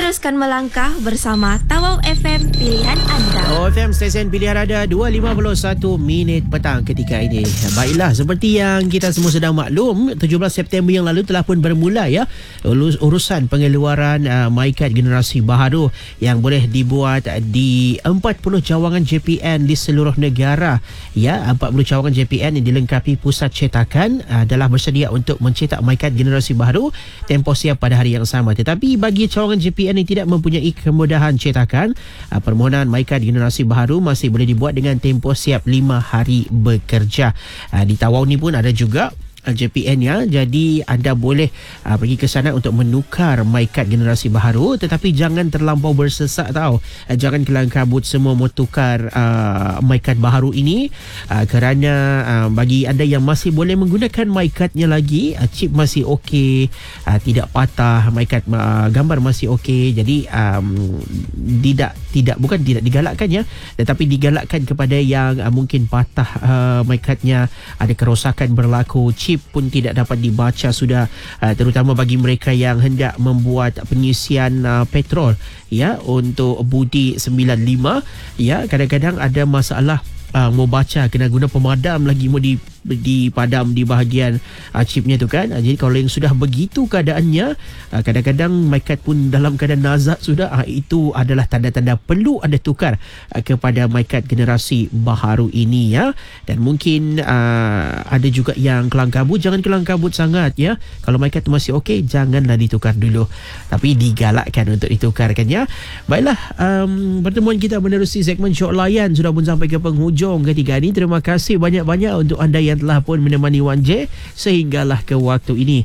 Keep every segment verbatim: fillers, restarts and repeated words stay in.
Teruskan melangkah bersama Tawau F M, pilihan anda. Tawau F M, stesen pilihan anda. Dua lima satu minit petang ketika ini. Baiklah, seperti yang kita semua sedang maklum, tujuh belas September yang lalu telah pun bermula ya urusan pengeluaran uh, MyKad generasi baharu yang boleh dibuat di empat puluh cawangan J P N di seluruh negara. Ya, empat puluh cawangan J P N yang dilengkapi pusat cetakan uh, adalah bersedia untuk mencetak MyKad generasi baharu tempoh siap pada hari yang sama. Tetapi bagi cawangan J P N yang tidak mempunyai kemudahan cetakan, uh, permohonan MyKad generasi baharu masih boleh dibuat dengan tempoh siap lima hari bekerja. Uh, di Tawau ni pun ada juga J P N ya. Jadi anda boleh uh, pergi ke sana untuk menukar MyKad generasi baharu, tetapi jangan terlampau bersesak tau. Uh, jangan kelang kabut semua mau tukar uh, MyKad baharu ini uh, kerana uh, bagi anda yang masih boleh menggunakan MyKadnya lagi, uh, chip masih okey, uh, tidak patah, MyKad uh, gambar masih okey. Jadi um, tidak tidak bukan tidak digalakkan ya, tetapi digalakkan kepada yang uh, mungkin patah uh, MyKadnya, ada kerosakan berlaku, chip pun tidak dapat dibaca sudah, uh, terutama bagi mereka yang hendak membuat pengisian uh, petrol ya untuk budi sembilan lima ya. Kadang-kadang ada masalah uh, mau baca, kena guna pemadam lagi, mau di dipadam di bahagian uh, chipnya tu kan. Uh, jadi kalau yang sudah begitu keadaannya, uh, kadang-kadang MyKad pun dalam keadaan nazak sudah, uh, itu adalah tanda-tanda perlu anda tukar uh, kepada MyKad generasi baharu ini ya. Dan mungkin uh, ada juga yang kelang kabut, jangan kelang kabut sangat ya. Kalau MyKad tu masih okey, janganlah ditukar dulu, tapi digalakkan untuk ditukarkan ya. Baiklah, um, pertemuan kita menerusi segmen Syok Layan sudah pun sampai ke penghujung ketiga ini. Terima kasih banyak-banyak untuk anda yang yang telah pun menemani Wan J sehinggalah ke waktu ini,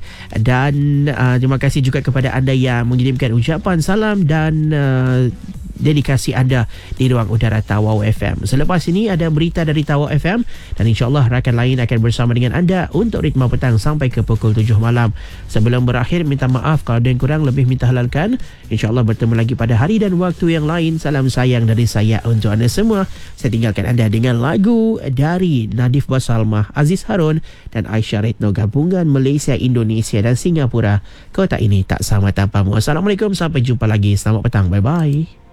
dan uh, terima kasih juga kepada anda yang mengirimkan ucapan salam dan uh, dedikasi anda di ruang udara Tawau F M. Selepas ini ada berita dari Tawau F M dan insyaAllah rakan lain akan bersama dengan anda untuk ritma petang sampai ke pukul tujuh malam. Sebelum berakhir, minta maaf kalau ada yang kurang lebih minta halalkan. InsyaAllah bertemu lagi pada hari dan waktu yang lain. Salam sayang dari saya untuk anda semua. Saya tinggalkan anda dengan lagu dari Nadif Basalmah, Aziz Harun dan Aisyah Retno, gabungan Malaysia, Indonesia dan Singapura. Kota ini tak sama tanpamu. Assalamualaikum, sampai jumpa lagi. Selamat petang, bye-bye.